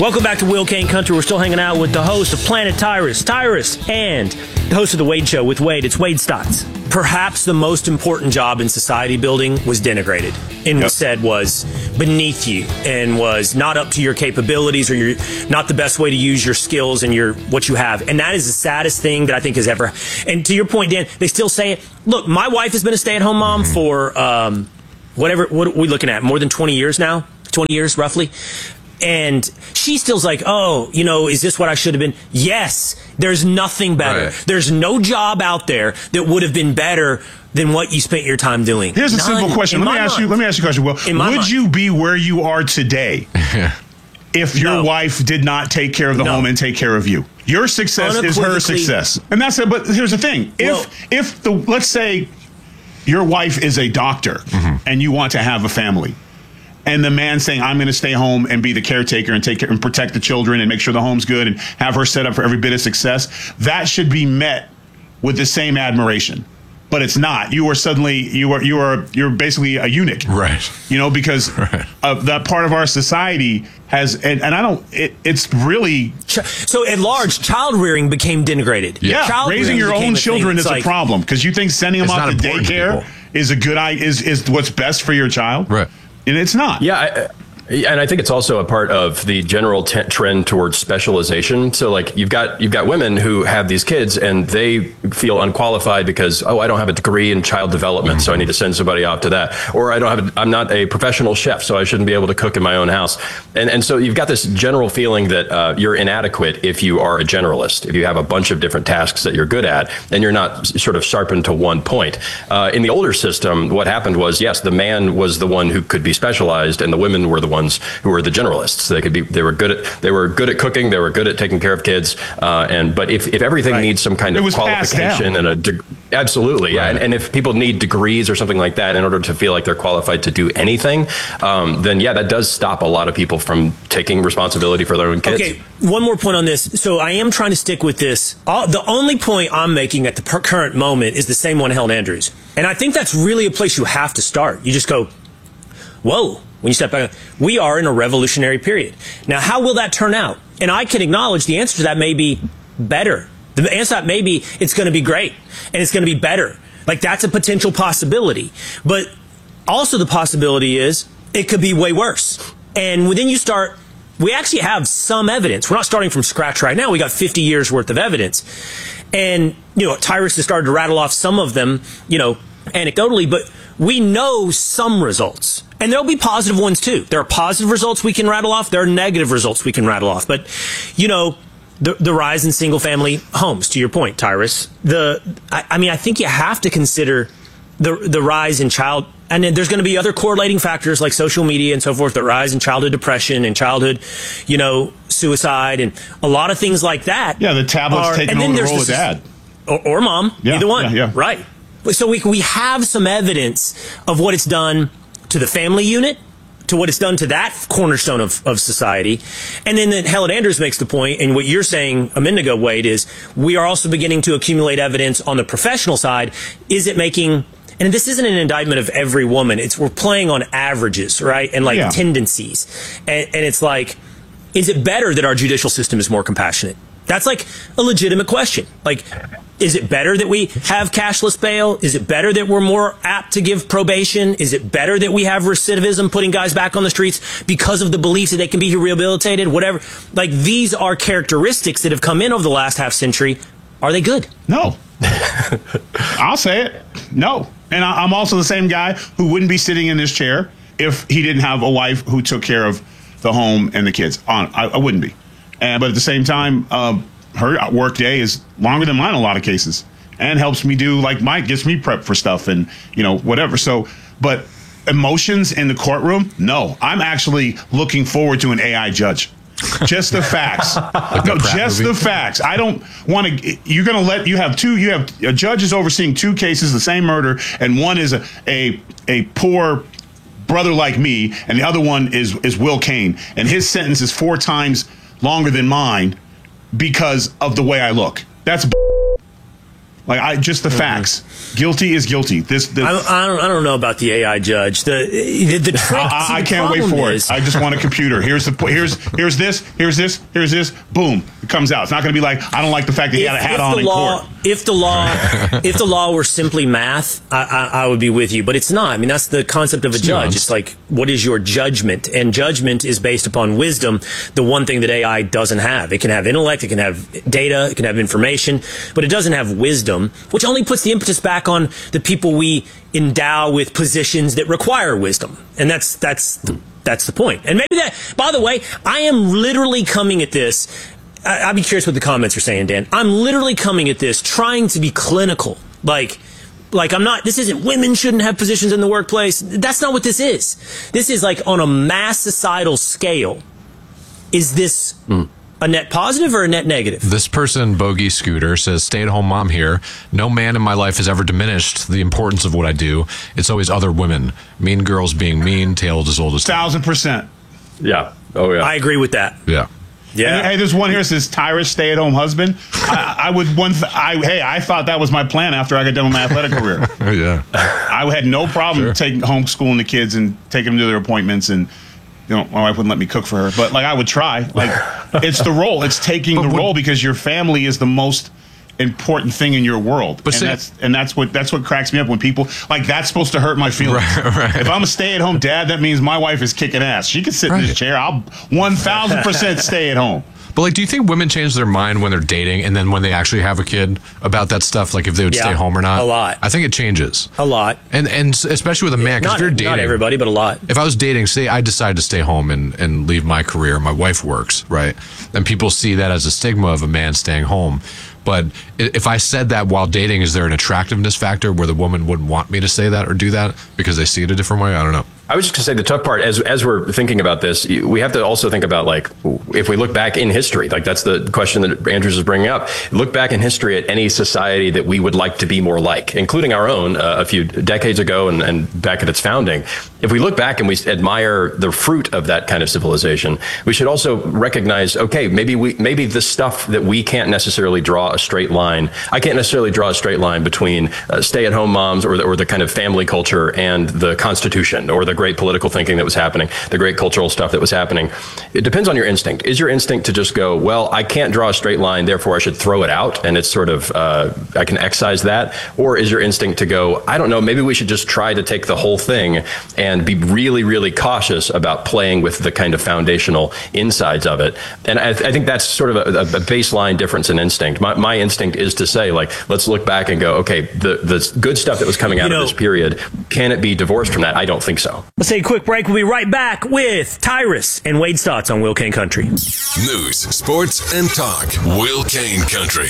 Welcome back to Will Kane Country. We're still hanging out with the host of Planet Tyrus, and the host of The Wade Show with Wade. It's Wade Stotts. Perhaps the most important job in society building was denigrated and was said was beneath you and was not up to your capabilities or not the best way to use your skills and what you have. And that is the saddest thing that I think has ever. And to your point, Dan, they still say it. Look, my wife has been a stay-at-home mom for what are we looking at? More than 20 years now? 20 years, roughly. And she still's like, oh, is this what I should have been? Yes, there's nothing better. Right. There's no job out there that would have been better than what you spent your time doing. Here's a simple question. Let me ask you a question, Will. Would you be where you are today if your wife did not take care of the home and take care of you? Your success is her success. And that's it. But here's the thing. Let's say your wife is a doctor and you want to have a family. And the man saying, I'm going to stay home and be the caretaker and take care and protect the children and make sure the home's good and have her set up for every bit of success. That should be met with the same admiration. But it's not. You are suddenly, you're basically a eunuch. Right. Because of that part of our society has, it's really. So at large, child rearing became denigrated. Yeah. Raising your own children is a problem because you think sending them off to daycare is what's best for your child. Right. And it's not. Yeah. And I think it's also a part of the general trend towards specialization. So like you've got women who have these kids and they feel unqualified because, I don't have a degree in child development, so I need to send somebody off to that. Or I'm not a professional chef, so I shouldn't be able to cook in my own house. And so you've got this general feeling that you're inadequate if you are a generalist, if you have a bunch of different tasks that you're good at and you're not sort of sharpened to one point. In the older system, what happened was, yes, the man was the one who could be specialized and the women were the ones who were the generalists. They were good at cooking. They were good at taking care of kids. But if everything needs some kind of qualification and absolutely. Right. Yeah. And if people need degrees or something like that in order to feel like they're qualified to do anything, then that does stop a lot of people from taking responsibility for their own kids. Okay. One more point on this. So I am trying to stick with this. The only point I'm making at the current moment is the same one Helen Andrews. And I think that's really a place you have to start. You just go, whoa. When you step back, we are in a revolutionary period. Now, how will that turn out? And I can acknowledge the answer to that may be better. The answer to that may be it's going to be great and it's going to be better. Like that's a potential possibility. But also the possibility is it could be way worse. And then you start, we actually have some evidence. We're not starting from scratch right now. We got 50 years worth of evidence. And, Tyrus has started to rattle off some of them, anecdotally, but we know some results. And there'll be positive ones too. There are positive results we can rattle off. There are negative results we can rattle off. But, the rise in single family homes, to your point, Tyrus, I think you have to consider the rise in child, and then there's going to be other correlating factors like social media and so forth that rise in childhood depression and childhood, suicide and a lot of things like that. Yeah, the tablet's taking over the role of dad. Or mom, either one. Yeah. Right. So we have some evidence of what it's done to the family unit, to what it's done to that cornerstone of society. And then Helen Andrews makes the point, and what you're saying a minute ago, Wade, is we are also beginning to accumulate evidence on the professional side. Is it making, and this isn't an indictment of every woman, we're playing on averages, right? And tendencies. And it's like, is it better that our judicial system is more compassionate? That's like a legitimate question. Like, is it better that we have cashless bail? Is it better that we're more apt to give probation? Is it better that we have recidivism, putting guys back on the streets because of the belief that they can be rehabilitated? Whatever. Like, these are characteristics that have come in over the last half century. Are they good? No. I'll say it. No. And I'm also the same guy who wouldn't be sitting in this chair if he didn't have a wife who took care of the home and the kids. I wouldn't be. But at the same time, her work day is longer than mine in a lot of cases, and helps me do gets me prepped for stuff and whatever. So, but emotions in the courtroom, no. I'm actually looking forward to an AI judge. Just the facts. The facts. I don't want to. You're going to let you have a judge is overseeing two cases, the same murder, and one is a poor brother like me, and the other one is Will Kane, and his sentence is 4 times longer than mine because of the way I look. That's Like just the facts. Guilty is guilty. I don't know about the AI judge. The trick. I can't wait for it. I just want a computer. Here's this. Boom, it comes out. It's not going to be like, I don't like the fact that he had a hat on in court. If the law were simply math, I would be with you. But it's not. I mean, that's the concept of a judge. It's like, what is your judgment? And judgment is based upon wisdom. The one thing that AI doesn't have. It can have intellect. It can have data. It can have information. But it doesn't have wisdom, which only puts the impetus back on the people we endow with positions that require wisdom. And that's the point. And maybe that, by the way, I am literally coming at this. I'd be curious what the comments are saying, Dan. I'm literally coming at this trying to be clinical. Like I'm not, this isn't women shouldn't have positions in the workplace. That's not what this is. This is like on a mass societal scale. Is this a net positive or a net negative? This person, Bogey Scooter, says, stay-at-home mom here. No man in my life has ever diminished the importance of what I do. It's always other women. Mean girls being mean, tales as old as time. 1,000%. Yeah. Oh, yeah. I agree with that. Yeah. Yeah. Hey, there's one here that says Tyrus, stay-at-home husband. I thought that was my plan after I got done with my athletic career. Yeah. I had no problem taking homeschooling the kids and taking them to their appointments, and my wife wouldn't let me cook for her, but like I would try. Like it's the role. It's taking the role because your family is the most important thing in your world. But that's what cracks me up when people like that's supposed to hurt my feelings. Right. If I'm a stay-at-home dad, that means my wife is kicking ass. She can sit in this chair. I'll 1,000% stay at home. But like, do you think women change their mind when they're dating and then when they actually have a kid about that stuff? Like if they would stay home or not? A lot. I think it changes. A lot. And especially with a man, because if you're dating. Not everybody, but a lot. If I was dating, say I decided to stay home and leave my career, my wife works, right? And people see that as a stigma of a man staying home. But if I said that while dating, is there an attractiveness factor where the woman wouldn't want me to say that or do that because they see it a different way? I don't know. I was just going to say the tough part, as we're thinking about this, we have to also think about, like, if we look back in history, like that's the question that Andrews is bringing up. Look back in history at any society that we would like to be more like, including our own a few decades ago and back at its founding. If we look back and we admire the fruit of that kind of civilization, we should also recognize, okay, maybe the stuff that we can't necessarily draw a straight line. I can't necessarily draw a straight line between stay-at-home moms or the kind of family culture and the Constitution or the great political thinking that was happening, the great cultural stuff that was happening. It depends on your instinct. Is your instinct to just go, well, I can't draw a straight line, therefore I should throw it out, and it's sort of, I can excise that? Or is your instinct to go, I don't know, maybe we should just try to take the whole thing and be really, really cautious about playing with the kind of foundational insides of it? And I think that's sort of a baseline difference in instinct. My instinct is to say, like, let's look back and go, okay, the good stuff that was coming out of this period, can it be divorced from that? I don't think so. Let's take a quick break. We'll be right back with Tyrus and Wade's thoughts on Will Kane Country. News, sports, and talk. Will Kane Country.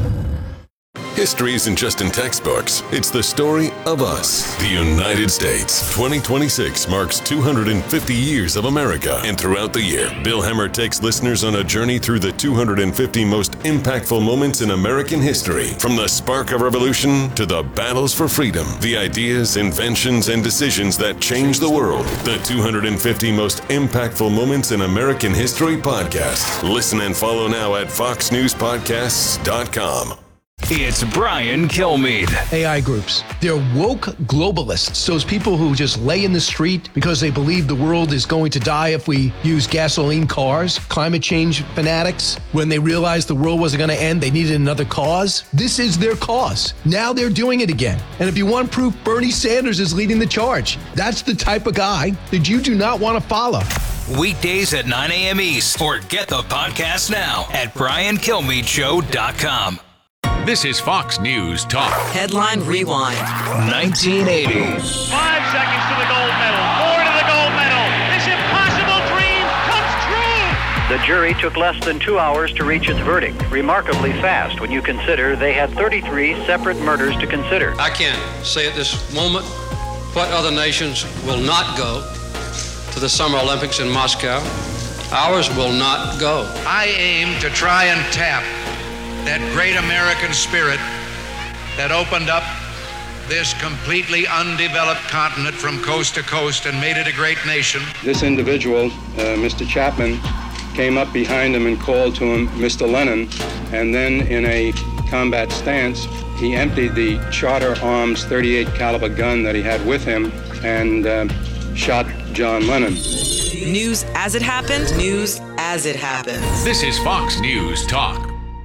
History isn't just in textbooks. It's the story of us, the United States. 2026 marks 250 years of America. And throughout the year, Bill Hemmer takes listeners on a journey through the 250 most impactful moments in American history. From the spark of revolution to the battles for freedom, the ideas, inventions, and decisions that changed the world. The 250 most impactful moments in American history podcast. Listen and follow now at foxnewspodcasts.com. It's Brian Kilmeade. AI groups. They're woke globalists. Those people who just lay in the street because they believe the world is going to die if we use gasoline cars. Climate change fanatics. When they realized the world wasn't going to end, they needed another cause. This is their cause. Now they're doing it again. And if you want proof, Bernie Sanders is leading the charge. That's the type of guy that you do not want to follow. Weekdays at 9 a.m. East. Or get the podcast now at briankilmeadshow.com. This is Fox News Talk. Headline Rewind. 1980. 5 seconds to the gold medal. 4 to the gold medal. This impossible dream comes true. The jury took less than 2 hours to reach its verdict. Remarkably fast when you consider they had 33 separate murders to consider. I can't say at this moment what other nations will not go to the Summer Olympics in Moscow. Ours will not go. I aim to try and tap that great American spirit that opened up this completely undeveloped continent from coast to coast and made it a great nation. This individual, Mr. Chapman, came up behind him and called to him, Mr. Lennon, and then in a combat stance, he emptied the Charter Arms .38 caliber gun that he had with him and shot John Lennon. News as it happened, news as it happens. This is Fox News Talk.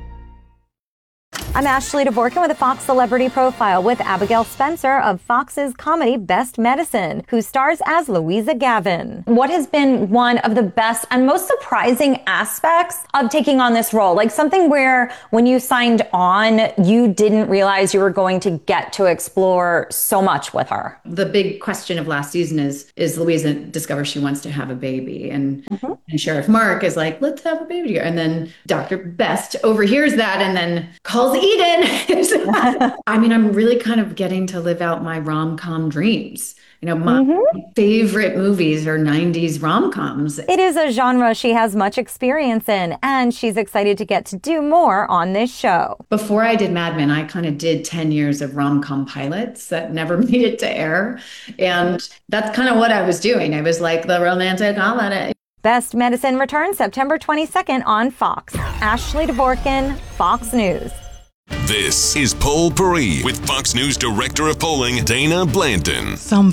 I'm Ashley Dvorkin with a Fox Celebrity Profile with Abigail Spencer of Fox's comedy Best Medicine, who stars as Louisa Gavin. What has been one of the best and most surprising aspects of taking on this role? Like something where when you signed on, you didn't realize you were going to get to explore so much with her. The big question of last season is Louisa discovers she wants to have a baby. And Sheriff Mark is like, let's have a baby together. And then Dr. Best overhears that and then calls Eden. I mean, I'm really kind of getting to live out my rom-com dreams. You know, my favorite movies are 90s rom-coms. It is a genre she has much experience in, and she's excited to get to do more on this show. Before I did Mad Men, I kind of did 10 years of rom-com pilots that never made it to air. And that's kind of what I was doing. I was like the romantic comedy. Best Medicine returns September 22nd on Fox. Ashley Dvorkin, Fox News. This is Poll Paris with Fox News Director of Polling, Dana Blanton. Some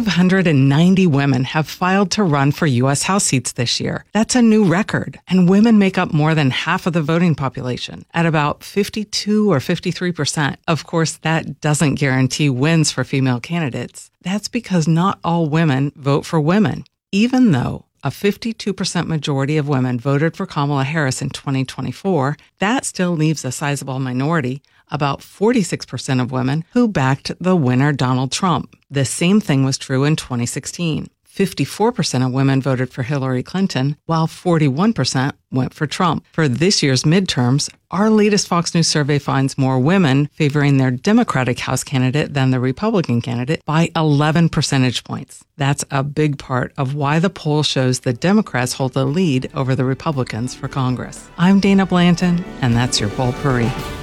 590 women have filed to run for U.S. House seats this year. That's a new record. And women make up more than half of the voting population, at about 52 or 53%. Of course, that doesn't guarantee wins for female candidates. That's because not all women vote for women, even though a 52% majority of women voted for Kamala Harris in 2024, that still leaves a sizable minority, about 46% of women, who backed the winner Donald Trump. The same thing was true in 2016. 54% of women voted for Hillary Clinton, while 41% went for Trump. For this year's midterms, our latest Fox News survey finds more women favoring their Democratic House candidate than the Republican candidate by 11 percentage points. That's a big part of why the poll shows the Democrats hold the lead over the Republicans for Congress. I'm Dana Blanton, and that's your Poll Paris.